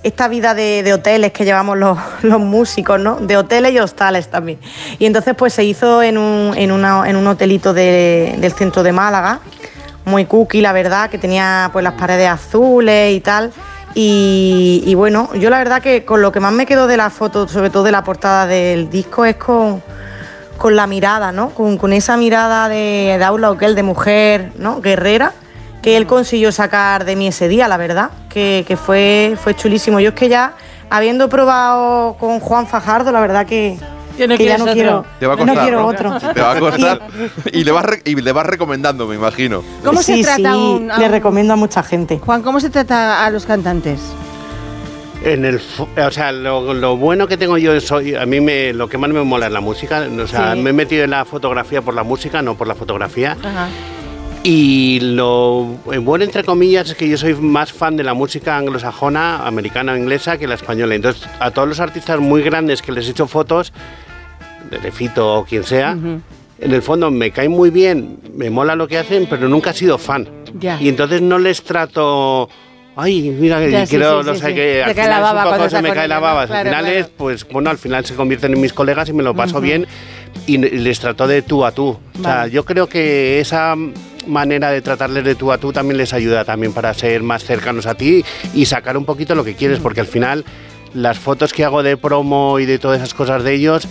esta vida de hoteles que llevamos los músicos, ¿no? De hoteles y hostales también. Y entonces pues se hizo en un hotelito del centro de Málaga, muy cookie, la verdad, que tenía pues las paredes azules y tal. Y bueno, yo la verdad que con lo que más me quedo de la foto, sobre todo de la portada del disco, es con la mirada, ¿no? Con esa mirada de Outlaw Girl, de mujer, ¿no? Guerrera, que él consiguió sacar de mí ese día, la verdad, que fue chulísimo. Yo es que ya, habiendo probado con Juan Fajardo, la verdad que ya no quiero, te va a costar, no quiero otro. Te va a costar y le vas recomendando, me imagino. ¿Cómo se trata le recomiendo a mucha gente. Juan, ¿cómo se trata a los cantantes? O sea, lo bueno que tengo yo es, a mí lo que más me mola es la música. O sea, me he metido en la fotografía por la música, no por la fotografía. Ajá. Y lo bueno, entre comillas, es que yo soy más fan de la música anglosajona, americana o inglesa, que la española. Entonces, a todos los artistas muy grandes que les he hecho fotos, de Fito o quien sea, en el fondo me caen muy bien, me mola lo que hacen, pero nunca he sido fan. Ya. Y entonces no les trato... Ay, mira, quiero, no sé qué, al final un poco se me cae la baba. Al final es, pues bueno, al final se convierten en mis colegas y me lo paso bien y les trato de tú a tú. Vale. O sea, yo creo que esa manera de tratarles de tú a tú también les ayuda también para ser más cercanos a ti y sacar un poquito lo que quieres, porque al final las fotos que hago de promo y de todas esas cosas de ellos...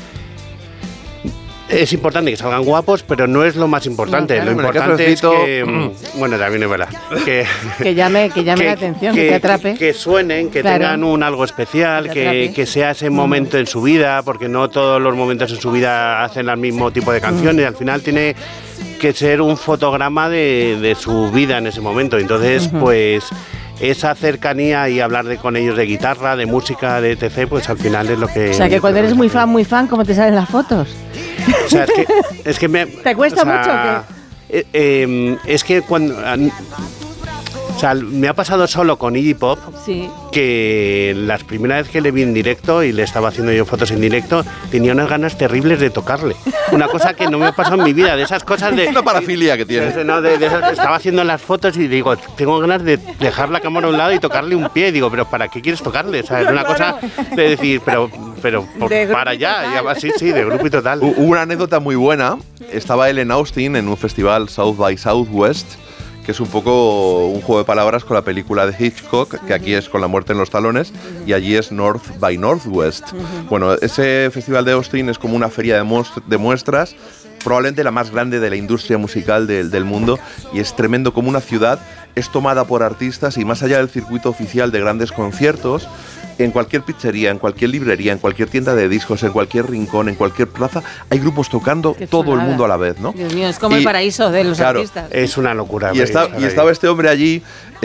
Es importante que salgan guapos, pero no es lo más importante. Lo importante es que... Bueno, también es verdad. Que llame la atención, que te atrape. Que suenen, que tengan algo especial, que sea ese momento en su vida, porque no todos los momentos en su vida hacen el mismo tipo de canciones. Al final tiene que ser un fotograma de su vida en ese momento. Entonces, pues... esa cercanía y hablar con ellos de guitarra, de música, de etc., pues al final es lo que... O sea, que cuando eres muy fan, ¿cómo te salen las fotos? O sea, es que me... ¿Te cuesta mucho o qué? Es que cuando... O sea, me ha pasado solo con Iggy Pop, que las primeras veces que le vi en directo y le estaba haciendo yo fotos en directo, tenía unas ganas terribles de tocarle. Una cosa que no me ha pasado en mi vida, de esas cosas de... Una parafilia que tiene. No, estaba haciendo las fotos y digo, tengo ganas de dejar la cámara a un lado y tocarle un pie. Y digo, ¿pero para qué quieres tocarle? O sea, es una cosa de decir, pero para allá. Sí, de grupo y total. Hubo una anécdota muy buena. Estaba él en Austin, en un festival South by Southwest, que es un poco un juego de palabras con la película de Hitchcock, que aquí es Con la muerte en los talones, y allí es North by Northwest. Bueno, ese festival de Austin es como una feria de muestras, probablemente la más grande de la industria musical del mundo, y es tremendo como una ciudad es tomada por artistas, y más allá del circuito oficial de grandes conciertos, en cualquier pizzería, en cualquier librería, en cualquier tienda de discos, en cualquier rincón, en cualquier plaza, hay grupos tocando todo el mundo a la vez, ¿no? Dios mío, es como el paraíso de los artistas. Es una locura. Y estaba este hombre allí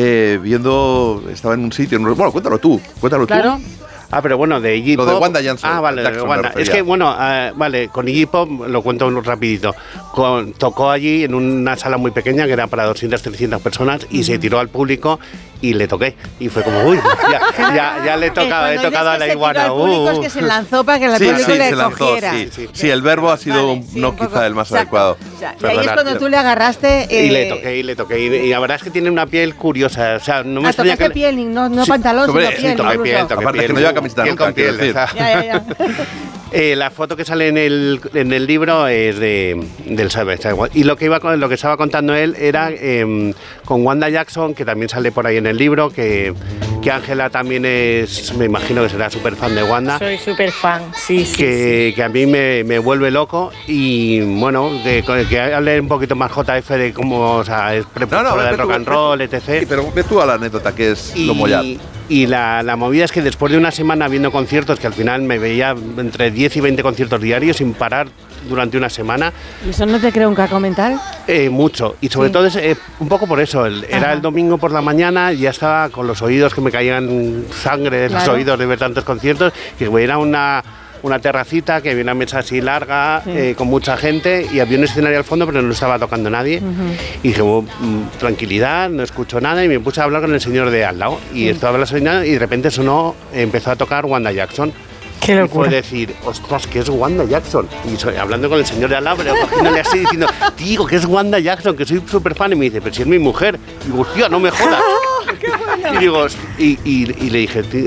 estaba en un sitio, bueno, cuéntalo tú. Claro. Pero bueno, de Iggy Pop... Lo de Wanda Jackson. Vale, de Wanda. Es que, bueno, con Iggy Pop, lo cuento rapidito. Tocó allí en una sala muy pequeña, que era para 200, 300 personas, y se tiró al público y le toqué. Y fue como, uy, ya le he tocado a la iguana. El público es que se lanzó para que el público le cogiera. Sí, el verbo ha sido quizá el más adecuado. Y ahí es cuando tú le agarraste... Y le toqué. Y la verdad es que tiene una piel curiosa. O sea, no me extraña que... piel, no pantalón, sino piel. Toqué piel. Aparte que no lleva camiseta nunca, quiero decir. Ya. La foto que sale en el libro es del Savage. Y lo que estaba contando él era con Wanda Jackson, que también sale por ahí en el libro, que Ángela también es, me imagino que será súper fan de Wanda. Soy súper fan, sí. Que a mí me vuelve loco, y bueno, que hable un poquito más JF de cómo, o sea, es precursora del rock and roll, etc. Sí, pero ve tú a la anécdota, que es lo mollar. Y la movida es que después de una semana viendo conciertos, que al final me veía entre 10 y 20 conciertos diarios sin parar durante una semana. ¿Y eso no te crea un caco mental? Mucho, y sobre todo un poco por eso. Era el domingo por la mañana, ya estaba con los oídos que me caían sangre de los oídos de ver tantos conciertos, que era una terracita, que había una mesa así larga, con mucha gente, y había un escenario al fondo, pero no estaba tocando nadie. Y dije, tranquilidad, no escucho nada, y me puse a hablar con el señor de al lado. Y estaba hablando, y de repente empezó a tocar Wanda Jackson. Qué locura. Y fue decir, ostras, ¿qué es Wanda Jackson? Y hablando con el señor de al lado, pero cogiéndole así, diciendo, digo, ¿qué es Wanda Jackson? Que soy súper fan. Y me dice, pero si es mi mujer. Y digo, hostia, no me jodas. Y digo, y le dije,